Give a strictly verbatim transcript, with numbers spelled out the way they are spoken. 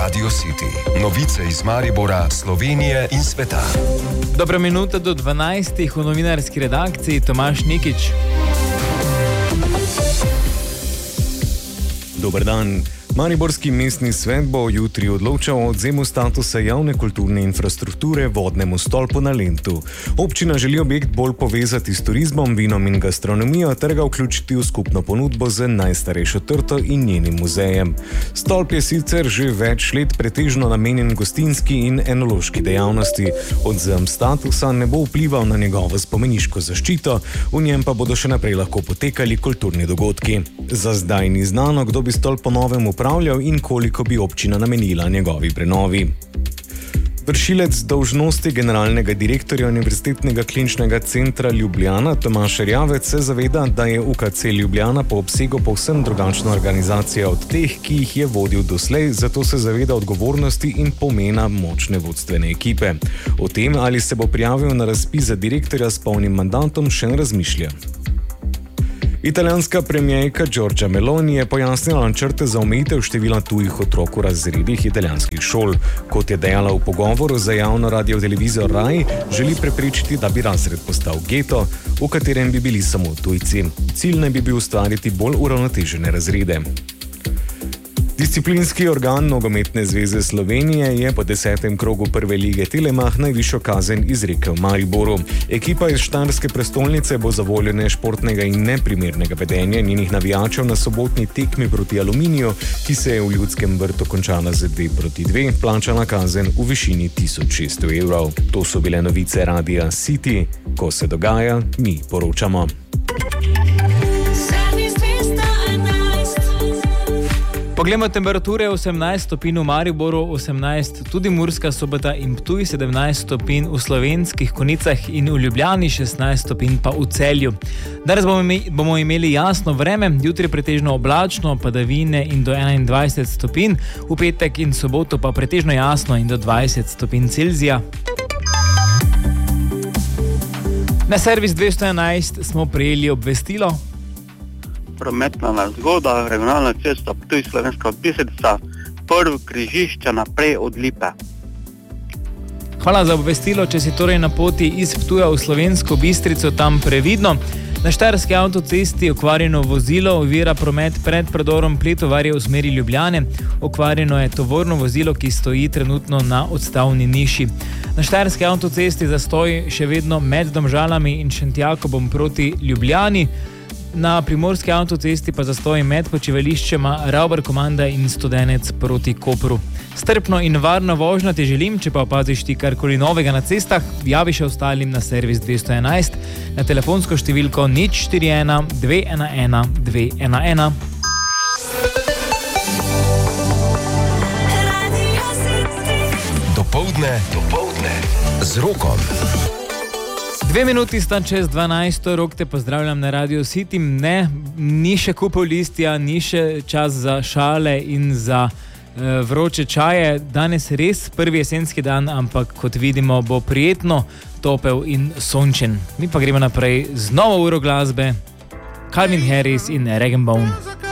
Radio City. Novice iz Maribora, Slovenije in sveta. Dobra minuta do dvanajstih v novinarski redakciji, Tomaž Nikič. Dober dan. Mariborski mestni svet bo jutri odločal o odvzemu statusa javne kulturne infrastrukture vodnemu stolpu na Lentu. Občina želi objekt bolj povezati s turizmom, vinom in gastronomijo ter ga vključiti v skupno ponudbo z najstarejšo trto in njenim muzejem. Stolp je sicer že več let pretežno namenjen gostinski in enološki dejavnosti. Odvzem statusa ne bo vplival na njegovo spomeniško zaščito, v njem pa bodo še naprej lahko potekali kulturni dogodki. Za zdaj ni znano, kdo bi stolp po novem upravljal in koliko bi občina namenila njegovi prenovi. Vršilec dolžnosti generalnega direktorja Univerzitetnega kliničnega centra Ljubljana Tomaž Erjavec se zaveda, da je U K C Ljubljana po obsegu povsem drugačna organizacija od teh, ki jih je vodil doslej, zato se zaveda odgovornosti in pomena močne vodstvene ekipe. O tem, ali se bo prijavil na razpis za direktorja s polnim mandatom, še ne razmišlja. Italijanska premijerka Giorgia Meloni je pojasnila načrte za omejitev števila tujih otrok v razredih italijanskih šol. Kot je dejala v pogovoru za javno radiotelevizijo Rai, želi preprečiti, da bi razred postal geto, v katerem bi bili samo tujci. Cilj naj bi bil ustvariti bolj uravnotežene razrede. Disciplinski organ Nogometne zveze Slovenije je po desetem krogu prve lige Telemach najvišjo kazen izrekel Mariboru. Ekipa iz štajerske prestolnice bo za voljo nešportnega in neprimernega vedenja njenih navijačev na sobotni tekmi proti Aluminiju, ki se je v Ljudskem vrtu končala z dve proti dve, plačala kazen v višini tisoč šeststo evrov. To so bile novice Radia City. Ko se dogaja, mi poročamo. Poglejmo temperature: osemnajst stopinj v Mariboru, osemnajst tudi Murska Sobota in Ptuj, sedemnajst stopinj v Slovenskih Konjicah in v Ljubljani, šestnajst stopinj pa v Celju. Danes bomo imeli jasno vreme, jutri pretežno oblačno, padavine in do enaindvajset stopinj, v petek in soboto pa pretežno jasno in do dvajset stopinj Celzija. Na servis dvesto enajst smo prejeli obvestilo. Prometna nezgoda, regionalna cesta Ptuj Slovenska Bistrica, prvo križišče naprej od Lipe. Hvala za obvestilo. Če si torej na poti iz Ptuja v Slovensko Bistrico, tam previdno. Na štajerski avtocesti okvarjeno vozilo ovira promet pred predorom Pletovarje v smeri Ljubljane. Okvarjeno je tovorno vozilo, ki stoji trenutno na odstavni niši. Na štajerski avtocesti zastoj še vedno med Domžalami in Šentjakobom proti Ljubljani. Na primorski avtocesti pa zastoj med počivališčema Ravbar Komanda in Studenec proti Kopru. Strpno in varno vožnjo ti želim. Če pa opaziš ti karkoli novega na cestah, javi še ostalim na servis dvesto enajst na telefonsko številko nič štiri ena dve ena ena dve ena ena. Dopoldne, dopoldne z Rokom. Dve minuti sta čez dvanajsto, Rok te pozdravljam na Radio City. Ne, ni še kupov listja, ni še čas za šale in za e, vroče čaje. Danes res prvi jesenski dan, ampak kot vidimo bo prijetno, topel in sončen. Mi pa gremo naprej z novo uro glasbe. Calvin Harris in Rag and Bone.